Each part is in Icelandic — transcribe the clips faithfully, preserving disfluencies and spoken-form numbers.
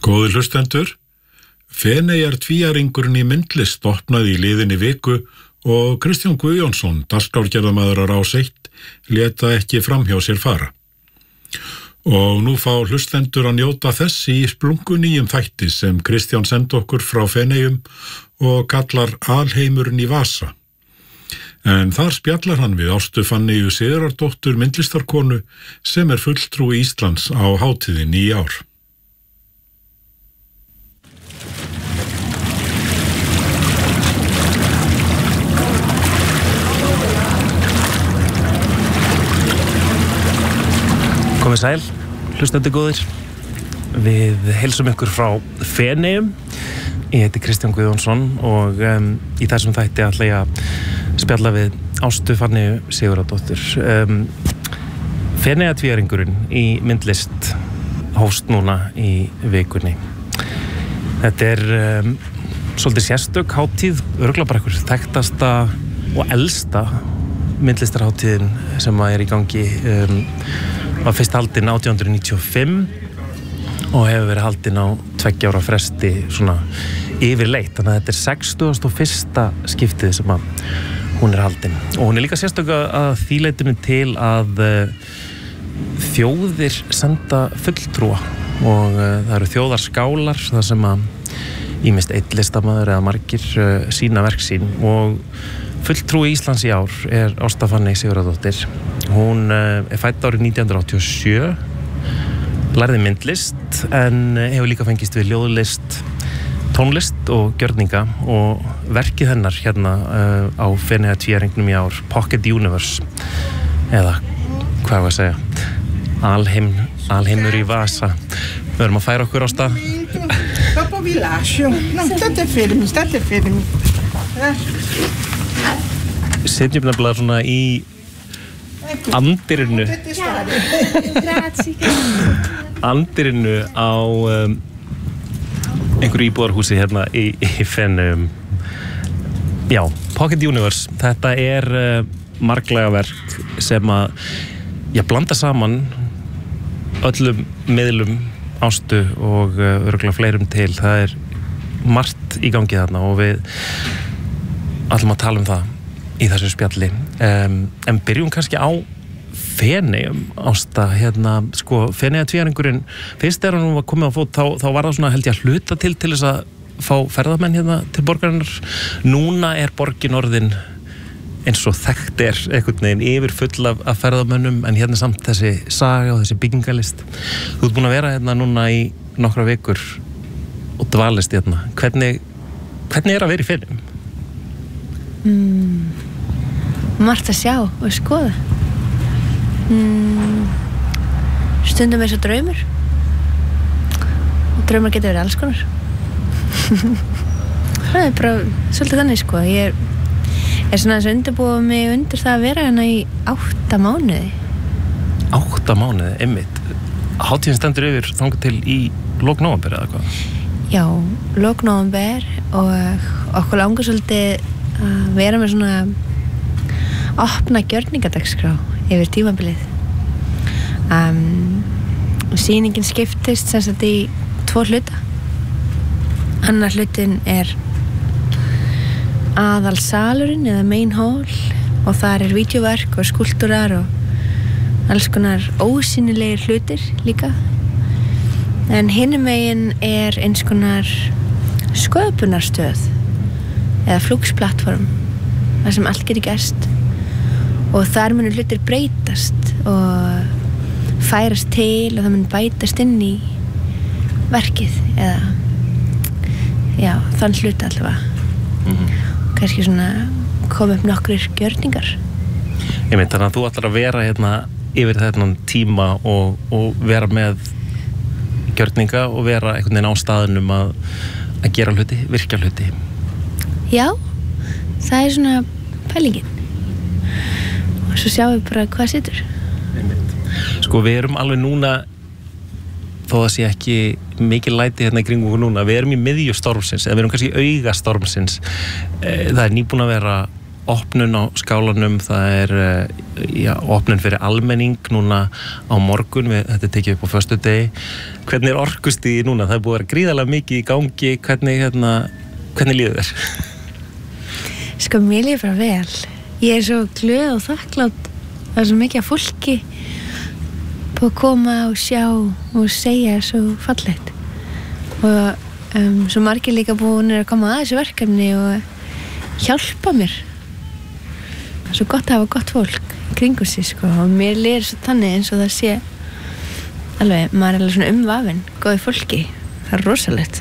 Góðir hlustendur, Feneyjar tvíæringurinn í myndlist opnaði í liðinni viku og Kristján Guðjónsson, dagskrárgerðarmaður á Rás eitt, léta ekki framhjá sér fara. Og nú fá hlustendur að njóta þess í splunkunýjum þætti sem Kristján sendi okkur frá Feneyjum og kallar Alheimurinn í vasa. En þar spjallar hann við Ástu Fanneyju Sigurðardóttur myndlistarkonu sem er fulltrúi Íslands á hátíðinni í ár. Komið sæl, hlustendur góðir. Við heilsum ykkur frá Feneyjum. Ég heiti Kristján Guðjónsson og um, í þessum þætti ætla ég að spjalla við Ástu Fanneyju Sigurðardóttur. Um, Feneyja tvíæringurinn í myndlist hófst núna í vikunni. Þetta er um, svolítið sérstök hátíð, örugglega bara einhver þekktasta og elsta myndlistarhátíðin sem er í gangi. Um, var fyrst haldin átján hundruð níutíu og fimm og hefur verið haldin á tveggja ára fresti svona yfirleitt, þannig að þetta er sextugasta og fyrsta skiptið sem að hún er haldin. Og hún er líka sérstök að því leytinu til að uh, þjóðir senda fulltrúa og uh, það eru þjóðarskálar þar sem að ýmist einn listamaður eða margir uh, sína verk sín, og fulltrúi Íslands í ár er Ásta Fanneyja Sigurðardóttir. Hún uh, er fædd árið nítján hundruð áttatíu og sjö, lærði myndlist en hefur líka fengist við ljóðlist, tónlist og gjörninga, og verkið hennar hérna uh, á Feneyja tvíæringnum í ár, Pocket Universe, eða hvað var að segja, Alheim, Alheimur í vasa. Við verðum að færa okkur á stað. Dopo vi lascio. No, state fermi, state fermi. Sitjum nefnilega svona í andirinu andirinu á um, einhverju íbúðarhúsi hérna í, í Feneyjum. Já, Pocket Universe, þetta er uh, marglega verk sem að ég blanda saman öllum miðlum Ástu og uh, örugglega fleirum til. Það er margt í gangi þarna og við ætlum að tala um það í þessu spjalli. Um, en byrjum kannski á Feneyjum, Ásta. Hérna, sko, Feneyja tvíæringurinn, fyrst þegar hann var komið á fót, þá, þá var það svona, held ég, að hluta til til þess að fá ferðamenn hérna til borgarinnar. Núna er borgin orðin eins og þekkt er einhvern veginn yfir full af, af ferðamönnum, en hérna samt þessi saga og þessi byggingalist. Þú ert búin að vera hérna núna í nokkra vikur og dvalist hérna. Hvernig, hvernig er að vera í Feneyjum? Mm, margt að sjá og skoða. mm, Stundum er svo draumur, og draumar getur verið alls konar. Það er bara svolítið þannig, sko. Ég er, er svona að undirbúa mig undir það að vera hérna í átta mánuði. Átta mánuði, einmitt. Hátíðin stendur yfir þangað til í lok nóvember eða hvað? Já, lok nóvember, og okkur langar svolítið að vera með svona opna gjörningadagskrá yfir tímabilið. Um, sýningin skiptist sem sagt í tvo hluta. Annar hlutin er aðalsalurinn eða main hall, og þar er vídeóverk og skúlptúrar og alls konar ósýnilegir hlutir líka. En hinum megin er eins konar sköpunarstöð eða flúksplattform, þar sem allt getur gerst, og þar munu hlutir breytast og færast til, og það mun bætast inn í verkið, eða já, þann hlut allavega. Mm-hmm. Kannski svona koma upp nokkrir gjörningar. Ég mynd, þannig að þú ætlar að vera hérna yfir þennan tíma og, og vera með gjörninga og vera einhvern veginn á staðnum að, að gera hluti, virka hluti. Já, það er svona pælingin, og svo sjáum við bara hvað situr. Sko, við erum alveg núna, þó það sé ekki mikið læti hérna í kringum núna, við erum í miðju stormsins, eða við erum kannski í auga stormsins. Það er nýbúin að vera opnun á skálanum, það er já, opnun fyrir almenning núna á morgun, við, þetta er tekið upp á föstudegi. Hvernig er orkustigið núna? Það er búið að vera gríðarlega mikið í gangi, hvernig, hérna, hvernig líður þér? Sko, mér líður bara vel. Ég er svo glöð og þakklátt. Það er svo mikið af fólki på að koma og sjá og segja svo fallegt. Og um, svo margir líka búin að koma að þessu verkefni og hjálpa mér. Það er svo gott að hafa gott fólk í kringum sig, sko, og mér líður svo þannig eins og það sé alveg, maður er alveg svona umvafinn góði fólki, það er rosalegt.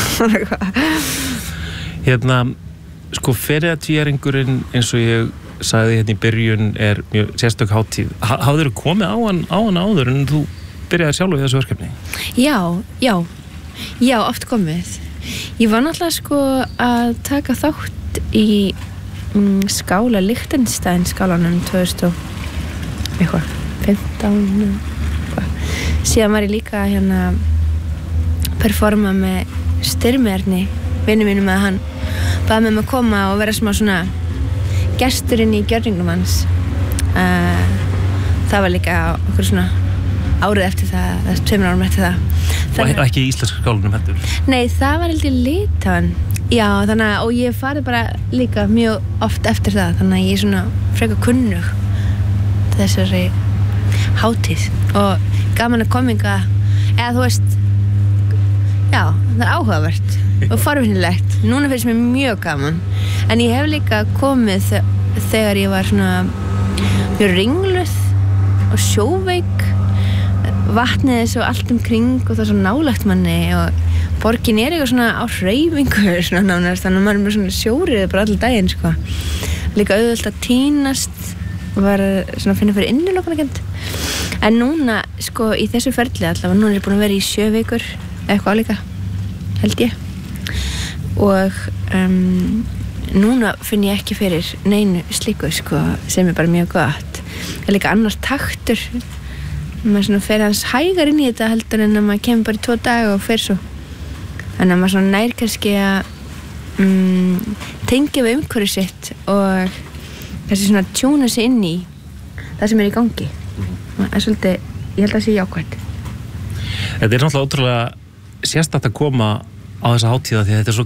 Hérna, sko, feriatvíæringurinn eins og ég sagði hérna í byrjun er mjög sérstök hátíð. Hafðirðu komið á hann, á hann áður en þú byrjaði sjálf í þessu verkefni? Já, já, já, oft komið. Ég var náttúrulega sko að taka þátt í mm, skála Liechtenstein skálanum tvö þúsund og eitthvað, fimmtán eitthvað. Síðan var ég líka hérna performa með Styrmjarni, vinnu mínum, að hann baði mig um að koma og vera smá svona gesturinn í gjörningum hans. Uh, það var líka okkur svona árið eftir það, það er tveimur árum eftir það. Þannig... Og ekki í íslenska skálunum heldur? Nei, það var heldur Litáen. Já, þannig að, og ég farið bara líka mjög oft eftir það, þannig að ég er svona frekar kunnug þessari hátíð og gaman að kominga, eða þú veist, já, það er áhugavert og forvinnilegt. Núna finnst mér mjög gaman, en ég hef líka komið þegar ég var svona mjög ringluð og sjóveik, vatnið er svo allt um kring og það er svo nálægt manni og borgin er eitthvað svona á hreyfingu svona nánast, þannig að maður er með svona sjórið bara allir daginn, sko. Líka auðvelt að tínast og var svona að finna fyrir innilokunarkennd. En núna, sko, í þessu ferli allavega, núna er ég búin að vera í sjö vikur eitthvað álíka, held ég. Og um, núna finn ég ekki fyrir neinu slíku, sko, sem er bara mjög gott. Það er líka annar taktur, maður svona fer hans hægar inn í þetta heldur en að maður kemur bara í tvo daga og fer svo. Þannig að maður svona nær kannski að um, tengja við umhverfið sitt og kannski svona tjúna sig inn í það sem er í gangi. Það er svolítið, ég held að það sé jákvætt. Þetta er náttúrulega ótrúlega sérstakt að koma á þessa hátíða því að þetta er svo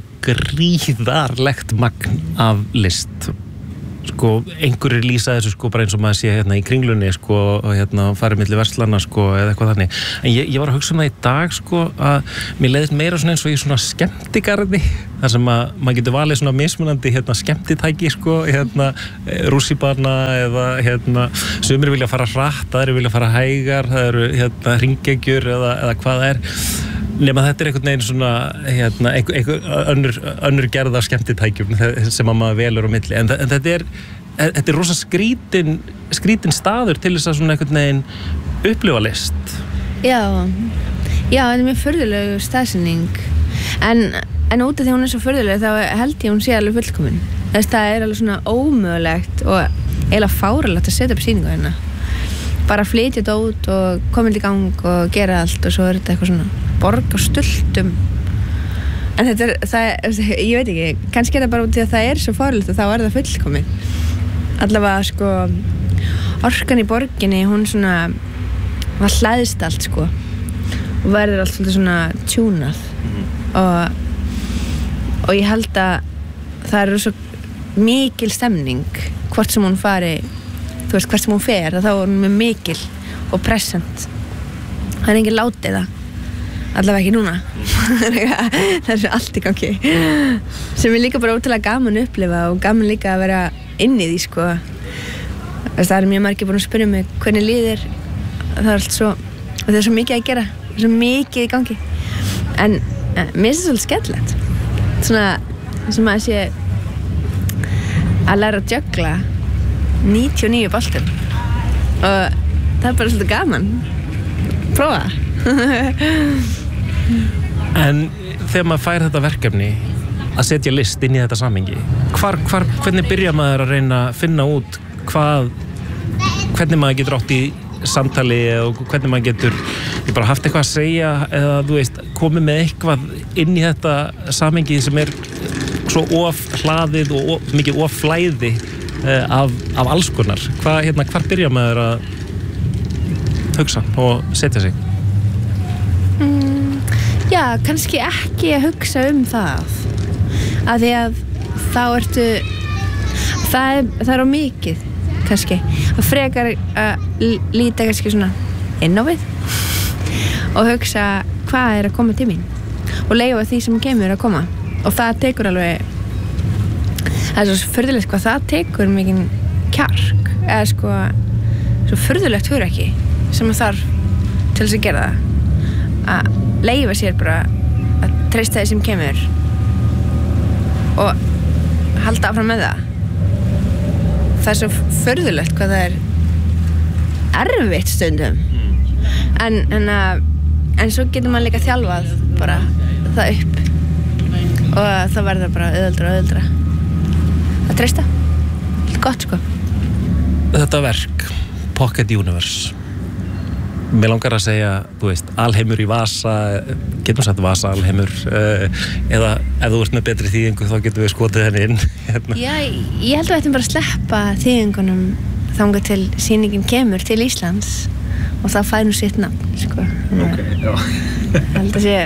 gríðarlegt magn af list. Sko, einhverjir lýsa þessu sko bara eins og maður sé hérna í Kringlunni sko og hérna farið milli verslana sko eða eitthvað þannig. En ég, ég var að hugsa um það í dag sko að mér leiðist meira svona eins og í svona skemmtigarði þar sem að maður getur valið svona mismunandi hérna skemmtitæki sko hérna rússíbana eða hérna sumir vilja fara hratt, aðrir vilja fara hægar, það eru hérna hringgeggjur eða, eða hvað það er. Nema þetta er einhvern veginn svona hérna, einhver, einhver önnur, önnur gerða skemmtitækjum sem að maður velur á milli. En, en þetta er, þetta er rosa skrítin, skrítin staður til þess að svona einhvern veginn upplifa list. Já, já, þetta er mjög furðuleg staðsetning. En, en út af því hún er svo furðuleg þá held ég hún sé alveg fullkomin. Þess það er alveg svona ómögulegt og eiginlega fáralegt að setja upp sýningu hérna. Bara flytja þetta út og koma í gang og gera allt og svo er þetta eitthvað svona borg á stultum. En þetta er, það er, ég veit ekki, kannski er það bara út í að það er svo farlegt og þá er það fullkomið. Allavega, sko, orkan í borginni, hún svona, það hlæðist allt, sko, og verður allt svolítið svona tjúnað. Og, og ég held að það er svo mikil stemning, hvort sem hún fari, þú veist, hvert sem hún fer, þá er hún með mikil og pressant. Það er engin látið það. Allavega ekki núna. Það er svo allt í gangi. Sem er líka bara ótrúlega gaman að upplifa og gaman líka að vera inn í því, sko. Það er mjög margir búin að spyrja mig hvernig líður. Það er allt svo, og það er svo mikið að gera. Það er svo mikið í gangi. En eh, mér finnst það svolítið skemmtilegt. Svona, sem að sé að læra að jögla níutíu og níu boltum. Og það er bara svolítið gaman. Prófa. En þegar maður fær þetta verkefni að setja list inn í þetta samhengi, hvar, hvar, hvernig byrja maður að reyna að finna út hvað, hvernig maður getur átt í samtali og hvernig maður getur bara haft eitthvað að segja eða þú veist, komið með eitthvað inn í þetta samhengi sem er svo of hlaðið og of, mikið of flæði af, af alls konar. Hvað, hérna, hvar byrja maður að hugsa og setja sig? Mm, já, kannski ekki að hugsa um það. Af því að þá ertu, það er, það er á mikið, kannski. Að frekar að líta kannski svona inn á við og hugsa hvað er að koma til mín og leyfa því sem kemur að koma. Og það tekur alveg, það er svo furðulegt hvað það tekur mikinn kjark, eða sko, svo furðulegt hugrekki sem það þarf til þess að gera það. Að leyfa sér bara að treysta því sem kemur og halda áfram með það. Það er svo furðulegt hvað það er erfitt stundum. En, en, að, en svo getur maður líka þjálfað bara það upp og það verður bara auðveldra og auðveldra að treysta. Gott sko. Þetta verk, Pocket Universe, mér langar að segja, þú veist, alheimur í vasa, getum sagt vasa alheimur, eða ef þú ert með betri þýðingu þá getum við skotið henni inn. Hérna. Já, ég held að við ættum bara að sleppa þýðingunum þangað til sýningin kemur til Íslands og það fær nú sitt nafn, sko. Ok, já. Ég held að sé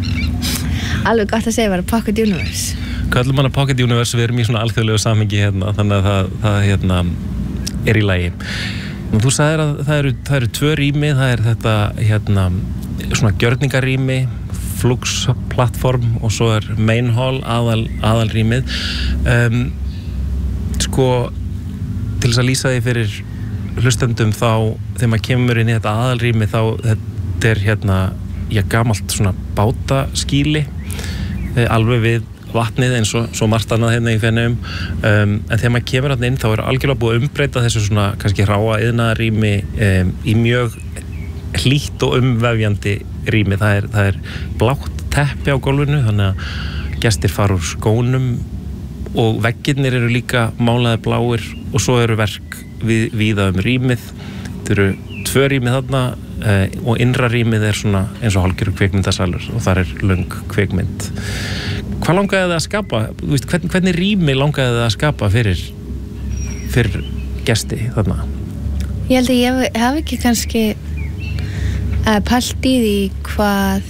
alveg gott að segja bara Pocket Universe. Köllum hana Pocket Universe, við erum í svona alþjóðlegu samhengi hérna, þannig að það, það hérna, er í lagi. Þú sagðir að það eru, það eru tvö rými, það er þetta hérna, svona gjörningarými, Flux-plattform og svo er Main Hall, aðal, aðalrýmið. Um, sko, til þess að lýsa því fyrir hlustendum þá, þegar maður kemur inn í þetta aðalrými þá þetta er hérna, já, gamalt svona bátaskýli, alveg við vatnið eins og svo margt annað hérna í Feneyjum, um, en þegar maður kemur hérna inn þá er algjörlega búið að umbreyta þessu svona kannski ráa iðnaðarrými um, í mjög hlýtt og umvefjandi rými. Það er, það er blátt teppi á gólfinu þannig að gestir fara úr skónum og veggirnir eru líka málaðir bláir og svo eru verk við, víða um rýmið. Þetta eru tvö rými þarna uh, og innra rýmið er svona eins og hálfgerður kvikmyndasalur og þar er löng kvikmynd. Hvað langaði það að skapa? Þú veist, hvern, hvernig rými langaði það að skapa fyrir, fyrir gesti þarna? Ég held að ég hafi ekki kannski uh, pælt í því hvað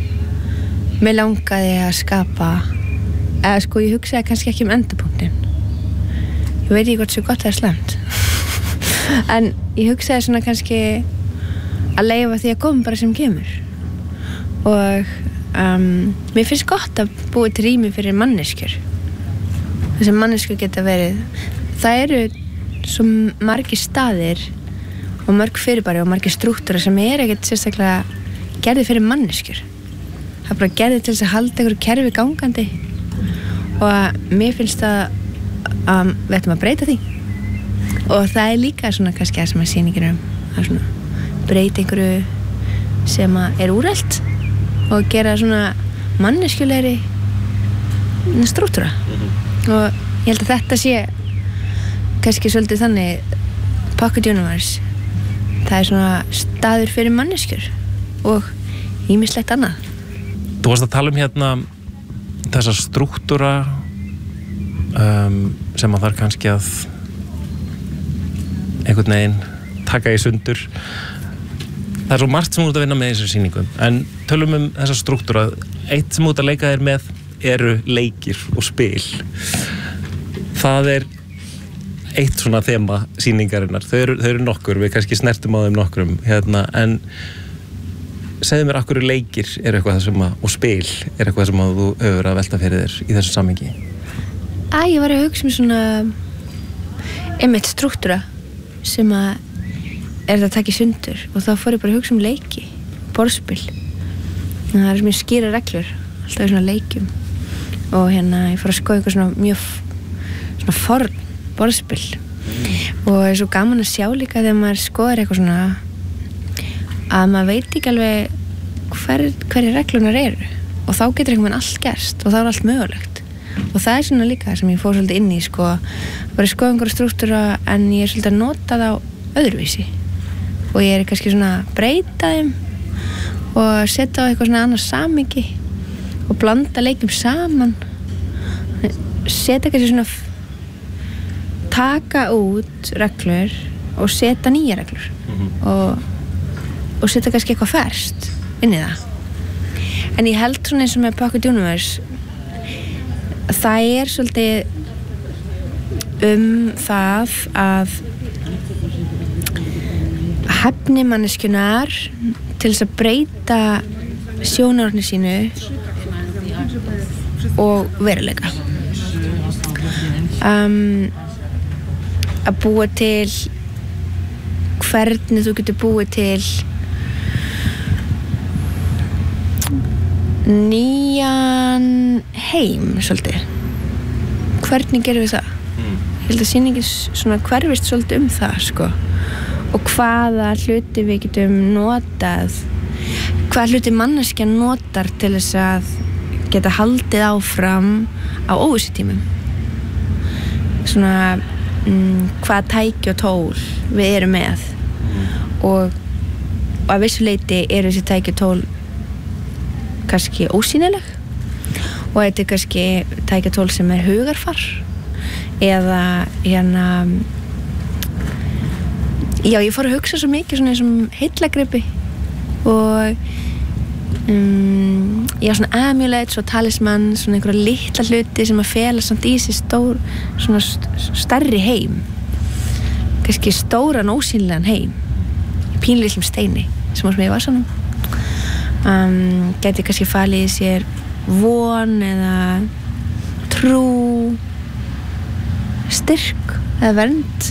mér langaði að skapa. Eða sko, ég hugsaði kannski ekki um endapunktin. Ég veit ekki hvort svo gott það er slæmt. En ég hugsaði svona kannski að leyfa því að koma bara sem kemur. Og Um, mér finnst gott að búa til rými fyrir manneskjur. Þess að manneskjur geta verið. Það eru svo margir staðir og mörg fyrirbæri og margir strúktúrar sem er ekkert sérstaklega gerðið fyrir manneskjur. Það er bara gerðið til þess að halda einhverju kerfi gangandi og mér finnst að, að við ættum að breyta því. Og það er líka svona kannski það sem að sýningin um að svona breyta einhverju sem er úrelt og gera svona manneskjulegri strúktúra. Mm-hmm. Og ég held að þetta sé kannski svolítið þannig Pocket Universe. Það er svona staður fyrir manneskjur og ýmislegt annað. Þú varst að tala um hérna þessa strúktúra um, sem að þarf kannski að einhvern veginn taka í sundur. Það er svo margt sem þú ert að vinna með í þessu sýningum, en tölum um þessa strúktúra. Eitt sem þú ert að leika þér með eru leikir og spil. Það er eitt svona þema sýningarinnar. Þau eru, þau eru nokkur, við kannski snertum á þeim nokkrum, hérna, en segðu mér, af hverju leikir eru eitthvað sem að, og spil er eitthvað sem að þú hefur að velta fyrir þér í þessu samhengi? Æ, ég var að hugsa um svona einmitt strúktúra sem að er það að taka í sundur og þá fór ég bara að hugsa um leiki, borðspil. Það er mjög skýra reglur, alltaf í svona leikjum og hérna ég fór að skoða eitthvað svona mjög svona forn borðspil og það er svo gaman að sjá líka þegar maður skoðar eitthvað svona að maður veit ekki alveg hver, hverju reglunar eru og þá getur einhvern veginn allt gerst og þá er allt mögulegt og það er svona líka sem ég fór svolítið inn í sko, bara skoða einhverja strúktúra en ég er svolítið að nota það á öðruvísi og ég er kannski svona að breyta þeim og setja á eitthvað svona annars samhengi og blanda leikjum saman setja kannski svona taka út reglur og setja nýja reglur mm-hmm. og, og setja kannski eitthvað ferskt inn í það. En ég held svona eins og með Pocket Universe, það er svolítið um það að hæfni manneskjunnar til þess að breyta sjónarhorni sínu og veruleika. Um, að búa til hvernig þú getur búið til nýjan heim svolítið. Hvernig gerum við það? Ég held að sýningin svona hverfist svolítið um það sko. Og hvaða hluti við getum notað, hvaða hluti manneskjan notar til þess að geta haldið áfram á óvissutímum. Svona mm, hvaða tæki og tól við erum með og, og að vissu leyti eru þessi tæki og tól kannski ósýnileg og þetta er kannski tæki og tól sem er hugarfar eða hérna já, ég fór að hugsa svo mikið svona eins og heillagripi og um, já, svona amulets og talisman, svona einhverja litla hluti sem að fela samt í sig stór, svona st- stærri heim, kannski stóran ósýnilegan heim, pínlítlum steini sem var sem ég var svona. Um, gæti kannski falið í sér von eða trú, styrk eða vernd.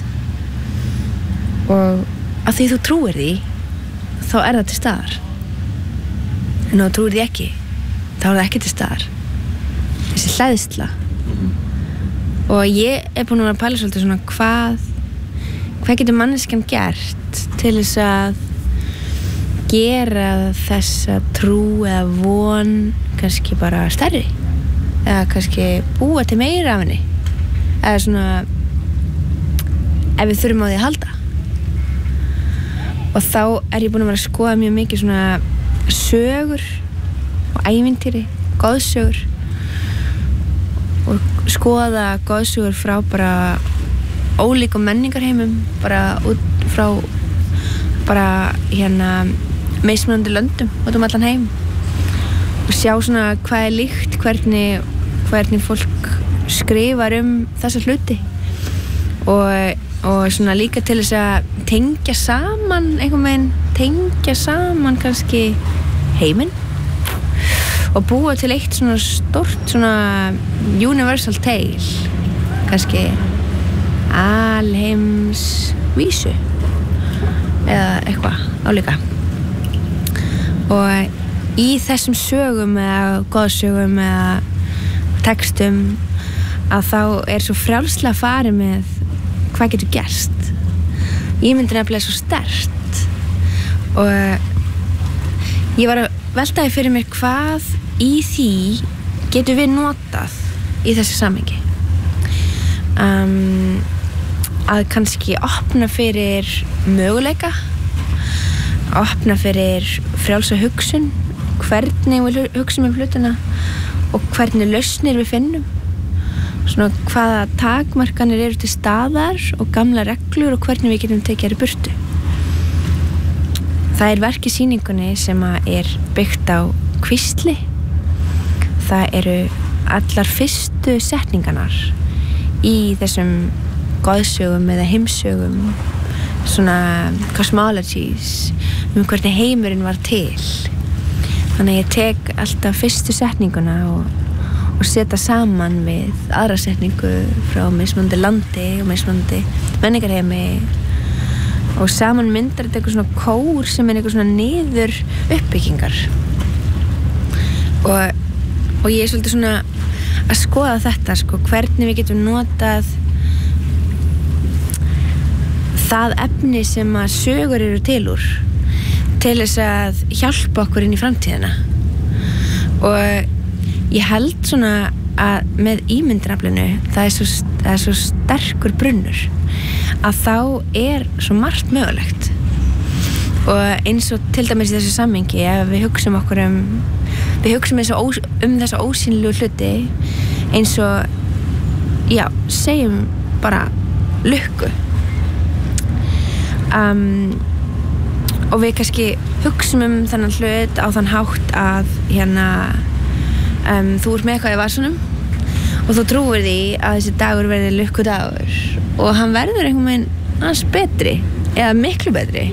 Og að því þú trúir því þá er það til staðar en ef þú trúir því ekki þá er það ekki til staðar, þessi hlæðsla mm-hmm. og ég er búin að vera að pæla svolítið svona hvað hvað getur manneskjan gert til þess að gera þessa trú eða von kannski bara stærri eða kannski búa til meira af henni eða svona ef við þurfum á því að halda. Og þá er ég búin að vera að skoða mjög mikið svona sögur og ævintýri, goðsögur og skoða goðsögur frá bara ólíkum menningarheimum, bara út frá bara hérna mismunandi löndum út um allan heim og sjá svona hvað er líkt, hvernig, hvernig fólk skrifar um þessa hluti og og svona líka til þess að tengja saman einhvern veginn, tengja saman kannski heiminn og búa til eitt svona stórt svona universal tale, kannski alheims vísu eða eitthvað álíka. Og í þessum sögum eða goðsögum eða textum að þá er svo frjálslega farið með hvað getur gerst. Ímyndin er svo sterkt og ég var að veltaði fyrir mér hvað í því getur við notað í þessu samhengi. Um, að kannski opna fyrir möguleika, opna fyrir frjálsa hugsun, hvernig við hugsum um hlutina og hvernig lausnir við finnum. Svona hvaða takmarkanir eru til staðar og gamla reglur og hvernig við getum tekið þær í burtu. Það er verk í sýningunni sem er byggt á hvistli. Það eru allar fyrstu setningarnar í þessum goðsögum eða heimsögum, svona cosmologies, um hvernig heimurinn var til. Þannig að ég tek alltaf fyrstu setninguna og og setja saman við aðra setningu frá mismunandi landi og mismunandi menningarheimi og saman myndar þetta eitthvað svona kór sem er eitthvað svona niður uppbyggingar og, og ég er svolítið svona að skoða þetta sko, hvernig við getum notað það efni sem að sögur eru til úr til þess að hjálpa okkur inn í framtíðina og ég held svona að með ímyndunaraflinu það er svo, það er svo sterkur brunnur að þá er svo margt mögulegt og eins og til dæmis í þessu samhengi ef við hugsum okkur um við hugsum eins og ós, um þessa ósýnilegu hluti eins og já, segjum bara lukku um, og við kannski hugsum um þennan hlut á þann hátt að hérna um, þú ert með eitthvað í vasunum og þú trúir því að þessi dagur verði lukkudagur og hann verður einhvern veginn hans betri eða miklu betri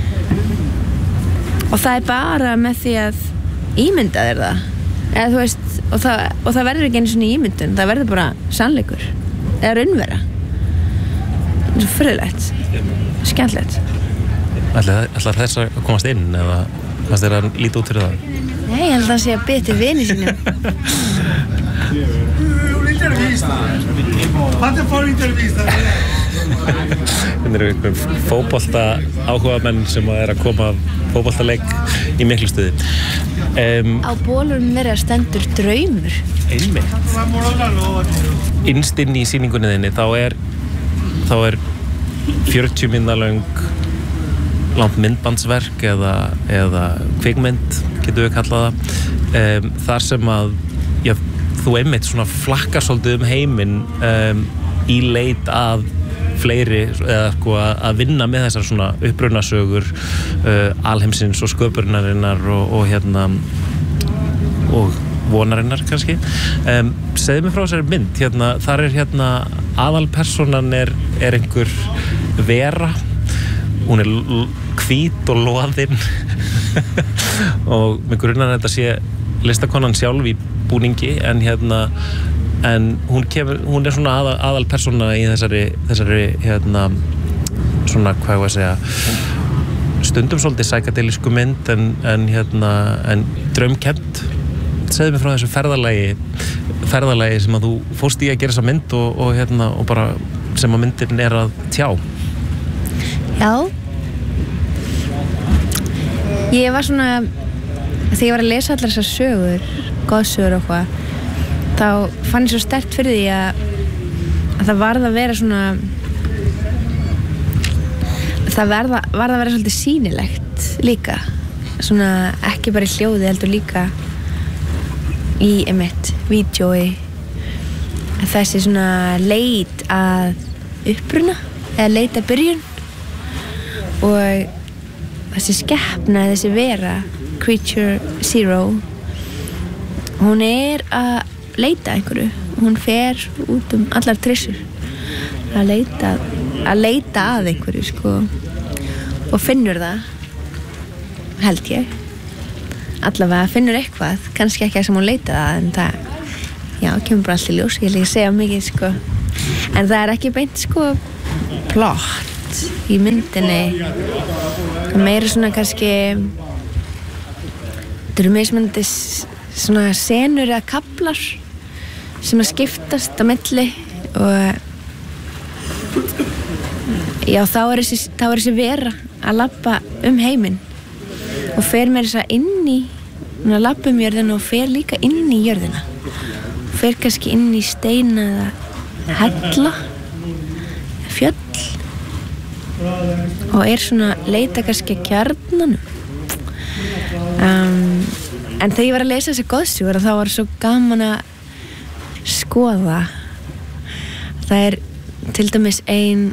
og það er bara með því að ímynda þér það eða þú veist og það, og það verður ekki einu svona ímyndun það verður bara sannleikur eða raunvera það er svo furðulegt skemmtilegt Ætlar þess að komast inn eða fannst þér að líta út fyrir það? Nei, ég held að það sé að byrja til vini sínum Fate fuori intervista. Þetta eru einhver fótbolta áhugamenn sem er að koma fótboltaleik í miklu stuði um, Á bólurum verið að stendur draumur Einmitt Innst inn í sýningunni þinni þá er þá er fjörutíu mínútna löng langt myndbandsverk eða, eða kvikmynd getum við kallað það um, þar sem að já, þú einmitt svona flakkar svolítið um heiminn um, í leit að fleiri eða sko að vinna með þessar svona upprunasögur uh, alheimsins og sköpunarinnar og, og hérna og vonarinnar kannski um, segðu mér frá þessari mynd hérna, þar er hérna aðalpersonan er, er einhver vera hún er hvít og loðin og með grunnar þetta sé listakonan sjálf í búningi en hérna en hún kemur, hún er svona aðal, aðal persóna í þessari, þessari hérna svona, hvað ég að segja stundum svolítið sækadelisku mynd en, en hérna, en draumkennt segðu mér frá þessu ferðalagi ferðalagi sem að þú fórst í að gera þessa mynd og, og hérna, og bara sem að myndin er að tjá Já Ég var svona þegar ég var að lesa allar þessar sögur goðsögur og hvað þá fann ég svo sterkt fyrir því að, að það varð að vera svona það varð að, varð að vera svolítið sýnilegt líka svona ekki bara í hljóði heldur líka í einmitt vídeói þessi svona leit að uppruna eða leit að byrjun og þessi skepna, þessi vera Creature Zero hún er að leita einhverju hún fer út um allar trissur að leita að leita að einhverju sko og finnur það held ég allavega finnur eitthvað kannski ekki það sem hún leitaði að en það já, kemur bara allt í ljós ég vil ekki segja mikið sko en það er ekki beint sko plott í myndinni meira svona kannski þetta eru mismunandi svona senur eða kaflar sem að skiptast á milli og já þá er þessi, þá er þessi vera að labba um heiminn og fer með þess að inn í að labba um jörðina og fer líka inn í jörðina fer kannski inn í steina eða hella fjöll og er svona leita kannski að kjarnanum um, en þegar ég var að lesa þessi goðsögur þá var svo gaman að skoða það er til dæmis ein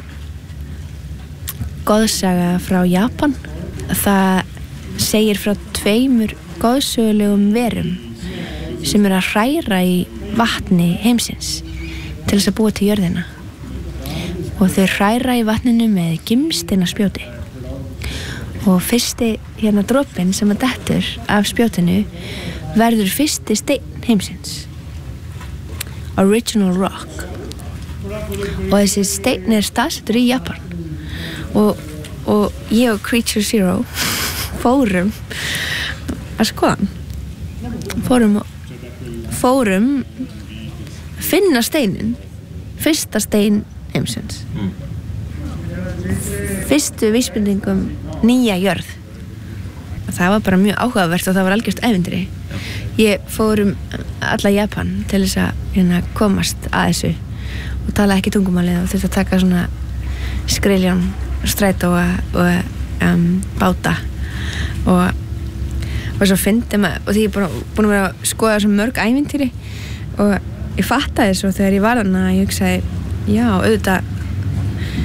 goðsaga frá Japan það segir frá tveimur goðsögulegum verum sem er að hræra í vatni heimsins til þess að búa til jörðina og þau hræra í vatninu með gimsteina spjóti og fyrsti hérna dropinn sem að dettur af spjótinu verður fyrsti steinn heimsins Original Rock og þessi steinn er staðsettur í Japan og, og ég og Creature Zero fórum að skoða hann fórum fórum finna steinin fyrsta stein heimsins fyrstu vísbendingum nýja jörð og það var bara mjög áhugavert og það var algjört ævintýri ég fór um alla Japan til þess að hérna, komast að þessu og tala ekki tungumálið og þurfti að taka svona skriljón strætó og, og um, báta og, og svo fyndi maður og því ég er búin að vera að skoða svo mörg ævintýri og ég fattaði svo þegar ég var þarna að ég hugsaði já, auðvitað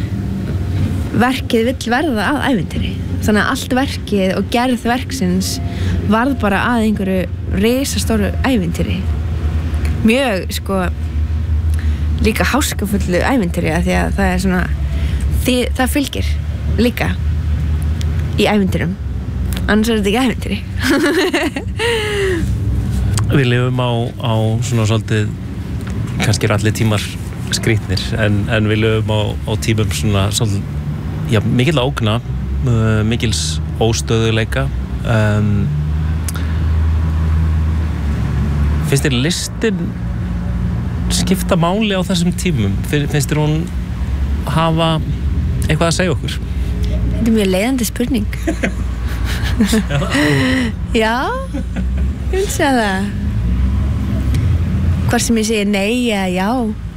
verkið vill verða að ævintýri, þannig að allt verkið og gerð verksins varð bara að einhverju risastóru ævintýri, mjög sko líka háskafullu ævintýri, af því að það er svona því, það fylgir líka í ævintýrum, annars er þetta ekki ævintýri. Við lifum á, á svona svolítið, kannski er allir tímar skrýtnir, en, en við lifum á, á tímum svona svolítið, já, mikil ógna, uh, mikils óstöðuleika. Um, finnst þér listin skipta máli á þessum tímum? Finnst þér hún hafa eitthvað að segja okkur? Þetta er mjög leiðandi spurning. Já, ég vil segja það. Hvort sem ég segir nei eða já.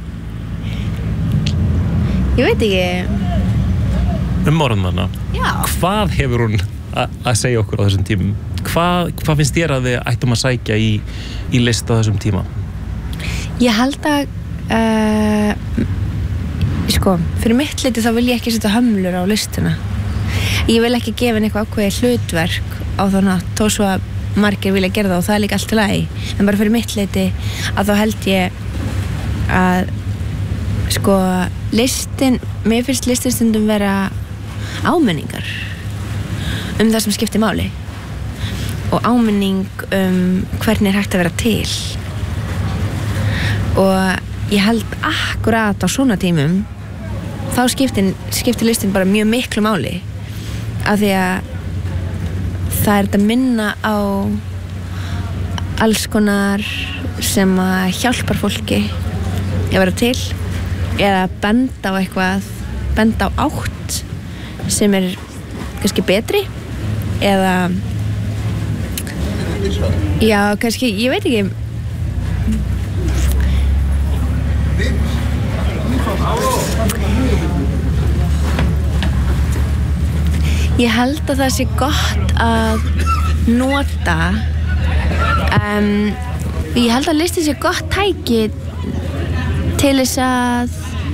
Ég veit ekki. Um orðmanna. Já. Hvað hefur hún að segja okkur á þessum tímum? Hvað, hvað finnst þér að við ættum að sækja í, í list á þessum tíma? Ég held að uh, sko, fyrir mitt leyti þá vil ég ekki setja hömlur á listina. Ég vil ekki gefa henni eitthvað ákveðið hlutverk á þann að þó svo að margir vilja gera það og það er líka allt í lagi, en bara fyrir mitt leyti að þá held ég að sko listin, mér finnst listin stundum vera áminningar um það sem skiptir máli og áminning um hvernig er hægt að vera til, og ég held akkurat á svona tímum þá skiptir, skiptir listin bara mjög miklu máli, af því að það er þetta minna á alls konar sem að hjálpar fólki að vera til eða benda á eitthvað, benda á átt sem er kannski betri eða já, kannski, ég veit ekki ég held að það sé gott að nota um, ég held að listin sé gott tæki til þess að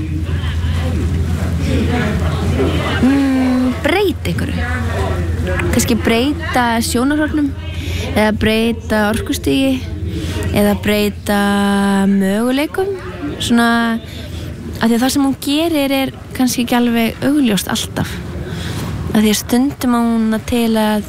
mm, breyta einhverju, kannski breyta sjónarhornum eða breyta orkustigi eða breyta möguleikum, svona að því að það sem hún gerir er kannski ekki alveg augljóst alltaf, að því að stundum á hún til að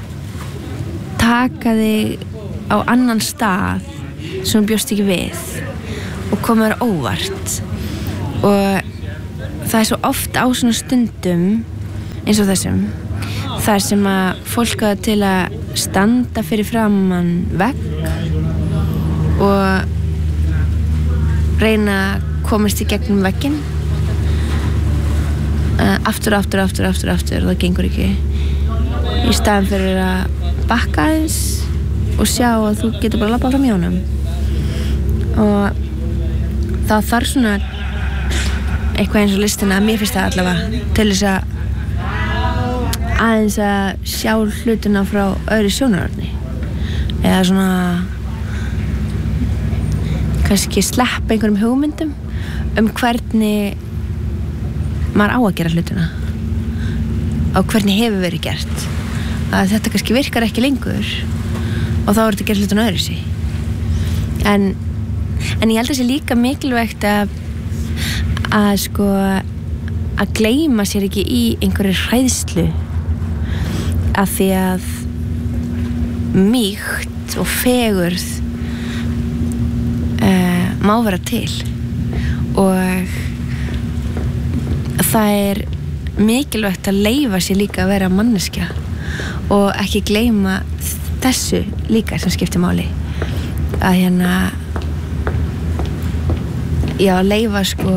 taka þig á annan stað sem hún bjóst ekki við og koma þér óvart, og það er svo oft á svona stundum eins og þessum þar sem að fólk hafa til að standa fyrir framan vegg og reyna að komast í gegnum vegginn uh, aftur, aftur, aftur, aftur, aftur og það gengur ekki, í staðan fyrir að bakka aðeins og sjá að þú getur bara að labba fram í honum, og það þarf svona eitthvað eins og listina, mér finnst það allavega, til þess að aðeins að sjá hlutina frá öðru sjónarhorni eða svona kannski sleppa einhverjum hugmyndum um hvernig maður á að gera hlutina og hvernig hefur verið gert, að þetta kannski virkar ekki lengur og þá er þetta að gera hlutina öðruvísi, en en ég held að það sé líka mikilvægt að að sko að gleyma sér ekki í einhverju hræðslu, af því að mýkt og fegurð uh, má vera til, og það er mikilvægt að leyfa sér líka að vera manneskja og ekki gleyma þessu líka sem skiptir máli, að hérna já, leyfa sko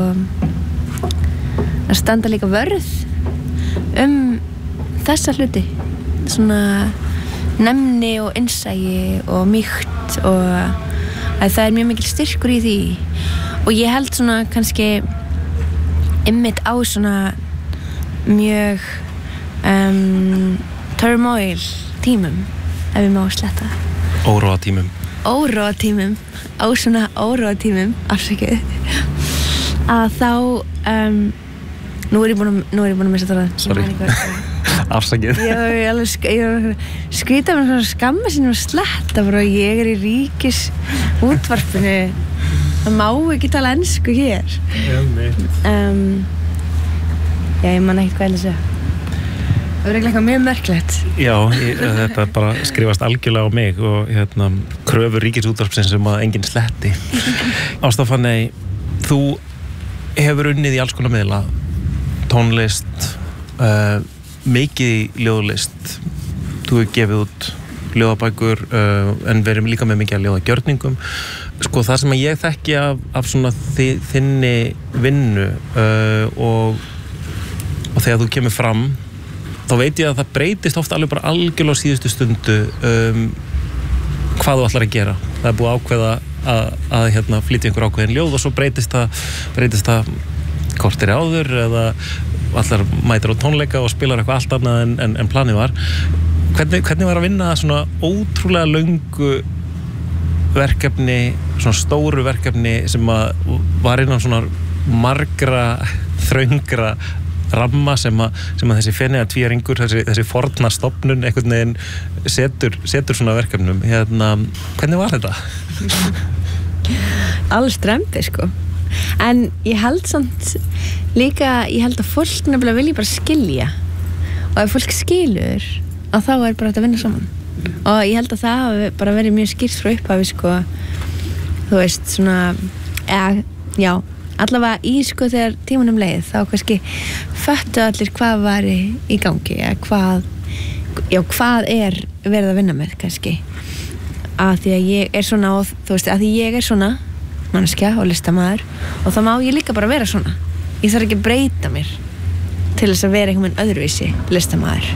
að standa líka vörð um þessa hluti, svona nefni og innsæi og mýkt, og að það er mjög mikil styrkur í því, og ég held svona kannski einmitt á svona mjög um, turmoil tímum, ef ég má sletta óróa tímum óróa tímum á svona óróa tímum afsakið, að þá um, Nú er ég búin að, nú er ég búin að missa það. Sorry. Afsakið. Já, ég er alveg, sk- ég er alveg skrýta með svona skamma sinni og sletta bara og ég er í ríkis útvarpinu. Það má ekki tala ensku hér. Já, nei. Um, já, ég man ekkert hvað ég að segja. Það verður eitthvað mjög merkilegt. Já, ég, þetta bara skrifast algjörlega á mig og hérna, kröfur ríkisútvarpsins sem að enginn sletti. Ásta Fanney, þú hefur unnið í alls konar miðla, tónlist, uh, mikið í ljóðlist. Þú hefur gefið út ljóðabækur uh, en verið líka með mikið að ljóðagjörningum. Sko, það sem ég þekki af, af svona þi, þinni vinnu uh, og, og þegar þú kemur fram þá veit ég að það breytist ofta alveg bara algjörlega á síðustu stundu um, hvað þú ætlar að gera. Það er búið að ákveða að, að hérna, flytja einhver ákveðin ljóð og svo breytist það, breytist það kortir áður eða allar mætir á tónleika og spilar eitthvað allt annað en, en, en planið var. Hvernig, hvernig var að vinna svona ótrúlega löngu verkefni, svona stóru verkefni sem að var innan svona margra þröngra ramma sem að, sem að þessi Feneyja tvíæringur, þessi, þessi forna stofnun einhvern veginn setur, setur svona verkefnum. Hérna, hvernig var þetta? Alls strempi, sko. En ég held samt líka, ég held að fólk nefnilega vilja bara skilja og ef fólk skilur að þá er bara þetta að vinna saman og ég held að það hafi bara verið mjög skýrt frá upphafi, sko, þú veist, svona, eða, já, allavega í sko þegar tímanum leið þá kannski föttu allir hvað var í, í gangi eða hvað, já, hvað er verið að vinna með kannski að því að ég er svona og þú veist að því ég er svona manneskja og listamaður og þá má ég líka bara vera svona, ég þarf ekki að breyta mér til þess að vera einhvern veginn öðruvísi listamaður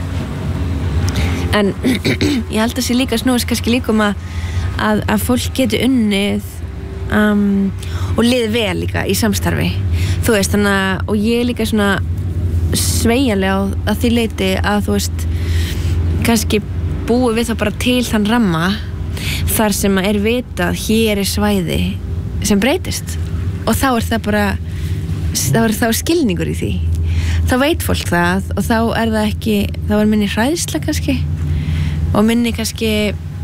en ég held að sé líka snúist kannski líka um að, að, að fólk geti unnið Um, og lið vel líka í samstarfi þú veist, þannig að og ég er líka svona sveigjanlega á að því leyti að þú veist kannski búi við það bara til þann ramma þar sem að er vitað hér er svæði sem breytist og þá er það bara þá er það skilningur í því þá veit fólk það og þá er það ekki þá er minni hræðsla kannski og minni kannski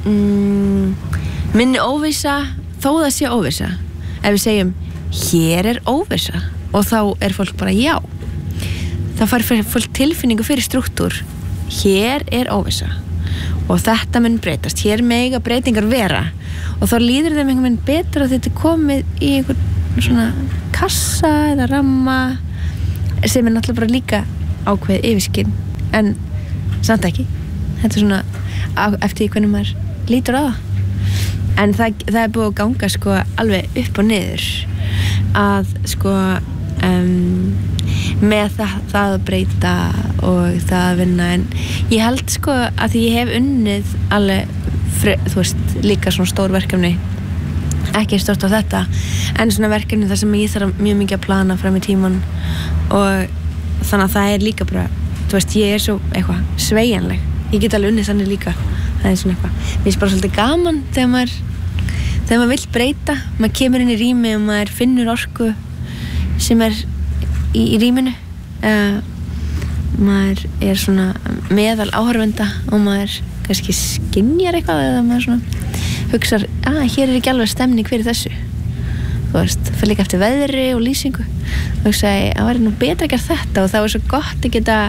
mm, minni óvissa þó það sé óvissa ef við segjum hér er óvissa og þá er fólk bara já þá fær fólk tilfinningu fyrir struktúr hér er óvissa og þetta mun breytast hér mega breytingar vera og þá líður þeim einhvern veginn betur að þetta er komið í einhvern svona kassa eða ramma sem er náttúrulega bara líka ákveð yfirskinn en samt ekki þetta er svona eftir því hvernig maður lítur á það en það, það er búið að ganga sko alveg upp og niður að sko um, með það, það að breyta og það að vinna en ég held sko að því ég hef unnið alveg, þú veist, líka svona stór verkefni ekki stórt á þetta en svona verkefni þar sem ég þarf mjög mikið að plana fram í tíman og þannig að það er líka bara þú veist, ég er svo eitthvað sveigjanleg ég get alveg unnið þannig líka það er svona eitthvað, mér finnst bara svolítið gaman þegar maður þegar maður vill breyta maður kemur inn í rými og maður finnur orku sem er í, í rýminu uh, maður er svona meðal áhorfenda og maður kannski skynjar eitthvað eða maður svona hugsar, að hér er ekki alveg stemning fyrir þessu þú veist, fyrir líka eftir veðri og lýsingu og hugsaði, að væri nú betra að gera þetta og þá er svo gott að geta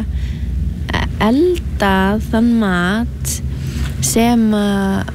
eldað þann mat sem að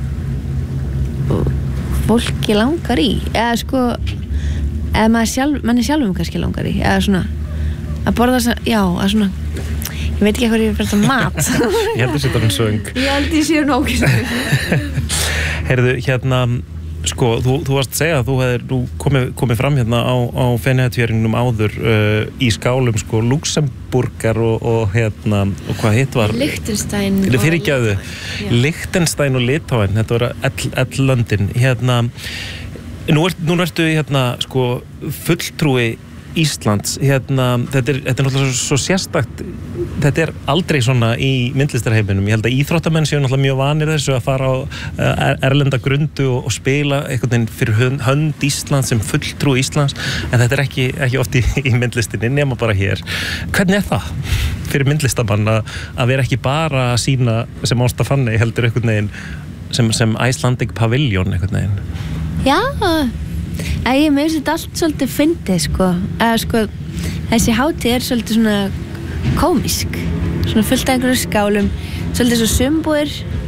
fólki langar í eða sko eða maður sjálf, manni sjálfum kannski langar í eða svona að borða þess að, já, að svona ég veit ekki hvað ég er fyrir þetta mat Ég held að þetta er um söng Ég held ég séu nóg Heyrðu, hérna sko, þú, þú varst að segja að þú hefði komið, komið fram hérna á, á Feneyja tvíæringnum áður uh, í skálum sko Luxemburgar og, og hérna og hvað hitt var? Liechtenstein Fyrirgefðu, Liechtenstein og Litáen þetta voru ell löndin hérna nú, er, nú ertu hérna sko fulltrúi Íslands hérna, þetta er, þetta er náttúrulega svo, svo sérstakt þetta er aldrei svona í myndlistarheiminum, ég held að íþróttamenn séu náttúrulega mjög vanir þessu að fara á uh, erlenda grundu og, og spila einhvern veginn fyrir hönd Íslands sem fulltrú Íslands, en þetta er ekki, ekki oft í, í myndlistinni nema bara hér. Hvernig er það fyrir myndlistamann að, að vera ekki bara að sína sem Ásta Fanney heldur einhvern veginn sem, sem Icelandic Pavilion einhvern veginn? Já, að ég með þetta allt svolítið fyndið sko, að sko þessi hátíð er svolítið svona kómisk, svona fullt af einhverjum skálum, svolítið svo sumbúðir,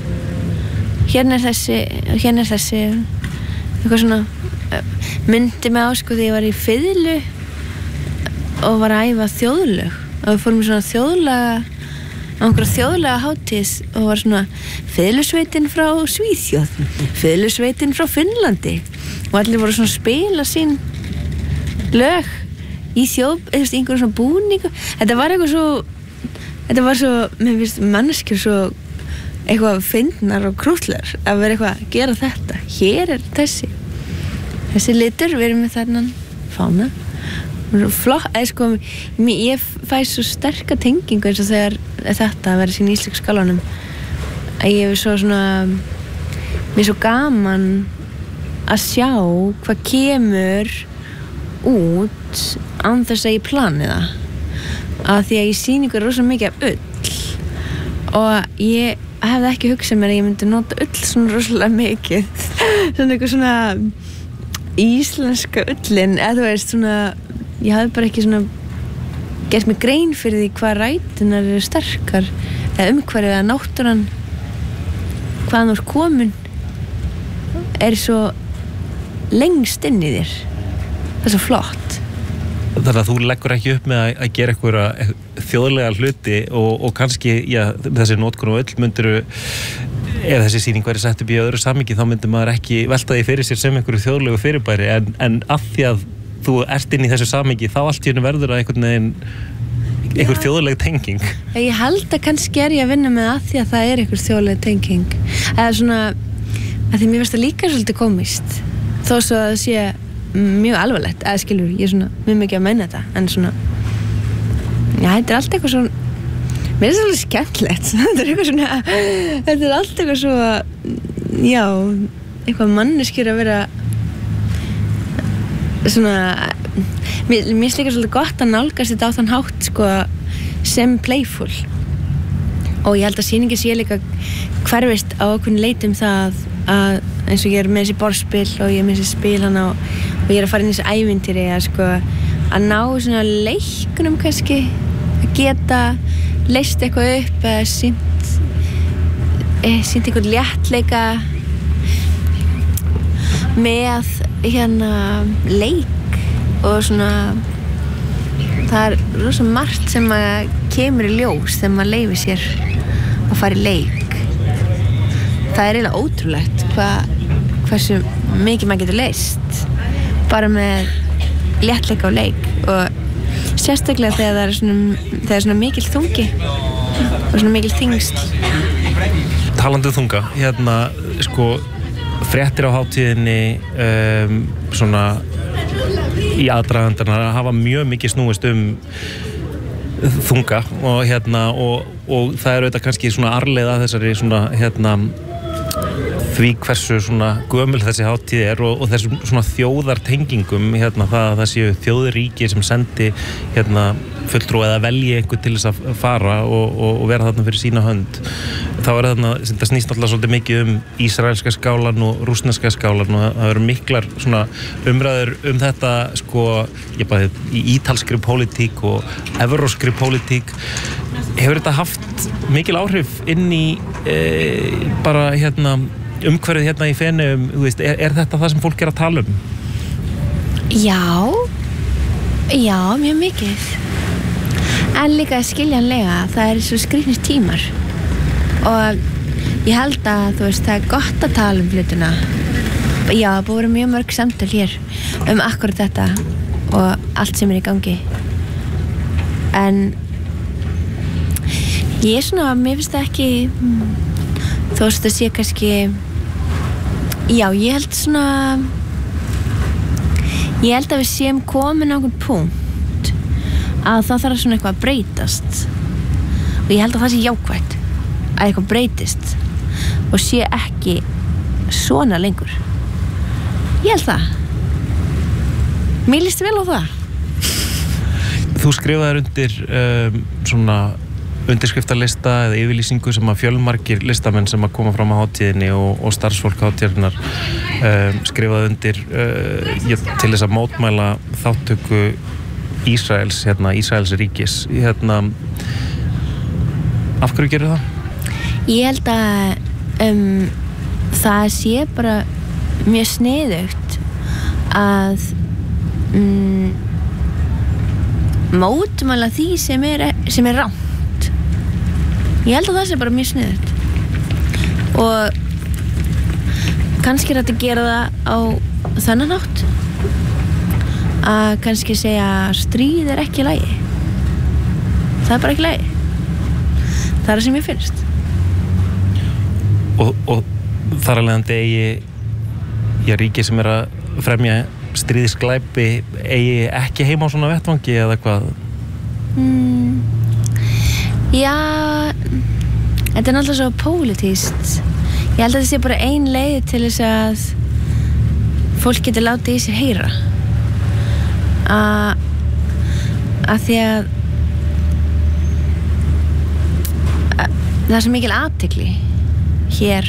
hérna er þessi, hérna er þessi, eitthvað svona, myndi mig á sko þegar ég var í fiðlu og var að æfa þjóðlög og við fórum í svona þjóðlaga, á einhverja þjóðlaga hátíð og var svona fiðlusveitin frá Svíþjóð, fiðlusveitin frá Finnlandi og allir voru svona að spila sín lög í þjóð, eða einhverjum svona búningu. Þetta var eitthvað svo, þetta var svo, mér finnst manneskjur svo eitthvað fyndnar og krútlegar að vera eitthvað að gera þetta. Hér er þessi, þessi litur, við erum með þennan fána. Flott, eða sko, ég fæ svo sterka tengingu eins og þegar þetta að vera sín í íslensku skálanum. Að ég hef svo svona, mér er svo gaman að sjá hvað kemur út án þess að ég plani það að því að ég sýni ykkur rosa mikið af ull og ég hefði ekki hugsað mér að ég myndi nota ull svona rosalega mikið svona eitthvað svona íslenska ullin eða þú veist svona ég hafði bara ekki svona gert mig grein fyrir því hvað rætunar eru sterkar eða umhverfið eða náttúran hvaðan þú ert komin er svo lengst inn í þér það er svo flott. Þannig að þú leggur ekki upp með að, að gera einhverja þjóðlega hluti og, og kannski, já, þessi notkun og öll myndiru ef þessi sýning væri sett upp í öðru samhengi þá myndir maður ekki velta því fyrir sér sem einhverju þjóðlegu fyrirbæri en, en af því að þú ert inn í þessu samhengi þá allt í hennu verður að einhvern veginn einhver þjóðleg tenging. Ég held að kannski er ég að vinna með að því að það er einhver þjóðleg tenging eða svona, að því mér finnst það líka svolítið komist þó svo að það sé mjög alvarlegt, eða skilur, ég er svona mjög mikið að meina þetta, en svona já, þetta er allt eitthvað svo mér er það svolítið skemmtilegt þetta er eitthvað svona, þetta er allt eitthvað svo já, eitthvað manneskjur að vera svona mér, mér er líka svolítið gott að nálgast þetta á þann hátt sko, sem playful og ég held að sýningi sé líka hverfist á okkur leitum það að eins og ég er með þessi borðspil og ég er með þessi spil hana og, og ég er að fara inn í þessi ævintýri að sko að ná svona leiknum kannski að geta leist eitthvað upp eða sýnt e, sýnt eitthvað léttleika með hérna leik og svona það er rosa margt sem að kemur í ljós þegar maður leyfir sér að fara í leik það er eiginlega ótrúlegt hvað hversu mikið maður getur leist bara með léttleika og leik og sérstaklega þegar það er svona, þegar er svona mikil þungi og svona mikil þyngsl. Talandi um þunga, hérna sko fréttir á hátíðinni um, svona í aðdragandarnar hafa mjög mikið snúist um þunga og hérna og, og það er auðvitað kannski svona arfleifð að þessari svona hérna því hversu svona gömul þessi hátíð er og, og þessum svona þjóðartengingum hérna það að það séu þjóðríki sem sendi hérna fulltrúa eða velji einhver til þess að fara og, og, og vera þarna fyrir sína hönd þá er þarna, það snýst náttúrulega svolítið mikið um ísraelska skálan og rússneska skálan og það eru miklar svona umræður um þetta sko, ég bara í ítalskri pólitík og evróskri pólitík hefur þetta haft mikil áhrif inn í e, bara hérna umhverfið hérna í Feneyjum, þú veist, er, er þetta það sem fólk er að tala um? Já, já, mjög mikið. En líka skiljanlega, það er svo skrýtnir tímar og ég held að, þú veist, það er gott að tala um hlutina. Já, það búið mjög mörg samtöl hér um akkurat þetta og allt sem er í gangi. En ég er svona, mér finnst það ekki, þú veist, það sé kannski, já, ég held svona, ég held að við séum komin á einhvern punkt að það þarf svona eitthvað að breytast og ég held að það sé jákvætt að eitthvað breytist og sé ekki svona lengur. Ég held það. Mér líst vel á það. Þú skrifaðir undir um, svona undirskriftarlista eða yfirlýsingu sem að fjölmargir listamenn sem að koma fram á hátíðinni og, og starfsfólk hátíðarinnar um, skrifaði undir uh, til þess að mótmæla þáttöku Ísraels, hérna, Ísraels ríkis. Hérna, af hverju gerir það? Ég held að um, það sé bara mjög sniðugt að um, mótmæla því sem er, sem er rangt. Ég held að það sé bara mjög sniðugt og kannski er þetta að gera það á þennan hátt að kannski segja að stríð er ekki í lagi. Það er bara ekki í lagi. Það er það sem ég finnst. Og, og þar alveg hann eigi já, ríki sem er að fremja stríðisglæpi eigi ekki heima á svona vettvangi eða hvað? Mm, já, þetta er náttúrulega svo pólitískt. Ég held að þetta sé bara ein leið til þess að fólk getur látið í sér heyra. Að, að því að, að það er svo mikil athygli hér.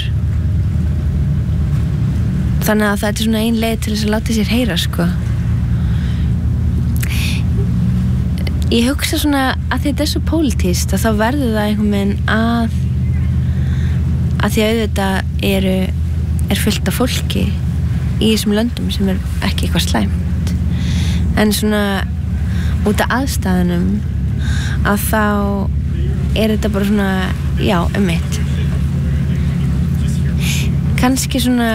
Þannig að það er svona ein leið til þess að láta sér heyra, sko. Ég hugsa svona að þetta er svo pólitískt að þá verður það einhvern veginn að að því að auðvitað eru er fullt af fólki í þessum löndum sem er ekki eitthvað slæmt. En svona út af aðstæðunum að þá er þetta bara svona, já, einmitt. Kannski svona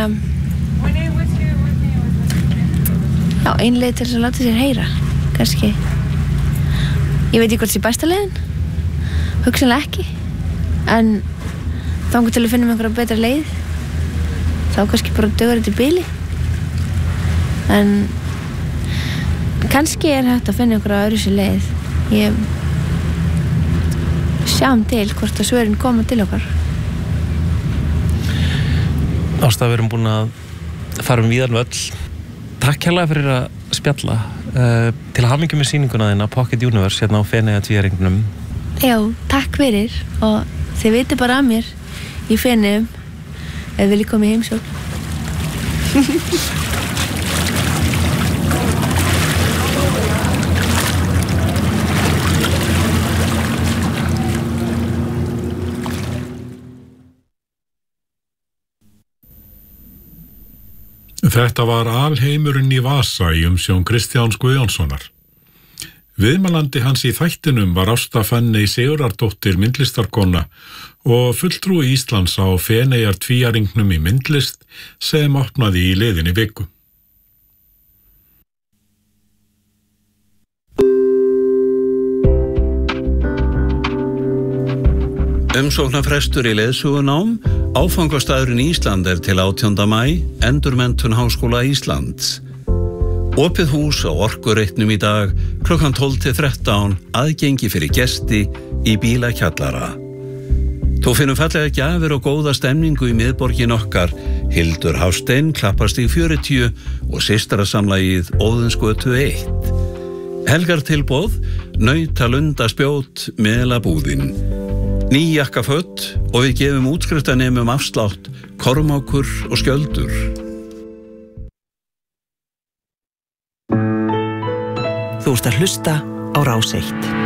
já, ein leið til þess að láta sér heyra, kannski. Ég veit ekki hvort það sé besta leiðin, hugsanlega ekki, en þangað til að finna einhverja betra leið, þá kannski bara dugar þetta í bili. En kannski er hægt að finna einhverja öðru sér leið. Ég sjáum til hvort að svörin koma til okkar. Ásta, við erum búin að fara um víðan völl. Takk hérlega fyrir að spjalla. Uh, til hamingju með sýninguna þína Pocket Universe hérna á Feneyja tvíæringnum. Já, takk fyrir og þið viti bara að mér í Feneyjum ef þið viljið koma í heimsókn. Þetta var alheimurinn í vasa í umsjón Kristjáns Guðjónssonar. Viðmælandi hans í þættinum var Ásta Fanney Sigurðardóttir myndlistarkona og fulltrúi Íslands á Feneyjar tvíæringnum í myndlist sem opnaði í liðinni viku. Umsóknarfrestur í leiðsögunám, áfangastaðurinn Ísland er til átjánda maí, Endurmenntun Háskóla Íslands. Opið hús á Orkureitnum í dag, klukkan tólf til þrettán, aðgengi fyrir gesti í bílakjallara. Þú finnum fallega gjafir og góða stemningu í miðborgin okkar, Hildur Hafstein, Klapparstíg fjörutíu og systrasamlagið Óðinsgötu eitt. Helgartilboð, nautalunda spjót, melabúðin. Ný jakkaföt og við gefum útskriftarnemum afslátt, Kormákur og Skjöldur. Þú ert að hlusta á Rás eitt.